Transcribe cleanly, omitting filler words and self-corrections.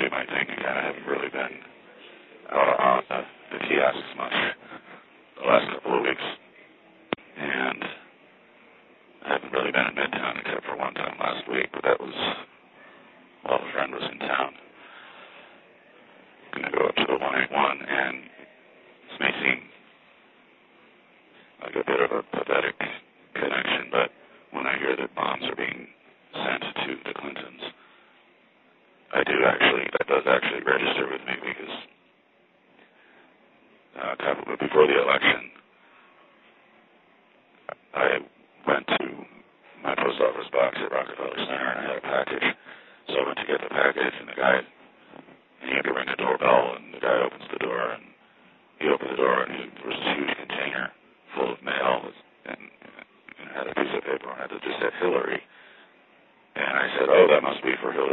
you might think, again, I haven't really been out on the kiosks much the last couple of weeks. And I haven't really been in Midtown except for one time last week, but that was while a friend was in town. I'm going to go up to the 181, and this may seem like a bit of a pathetic connection, but when I hear that bombs are being sent to the Clintons, that does actually register with me, because before the election, I went to my post office box at Rockefeller Center, and I had a package. So I went to get the package, and he had to ring the doorbell, and the guy opens the door, and he opened the door, and there was this huge container full of mail, and it had a piece of paper on it that just said Hillary. And I said, oh, that must be for Hillary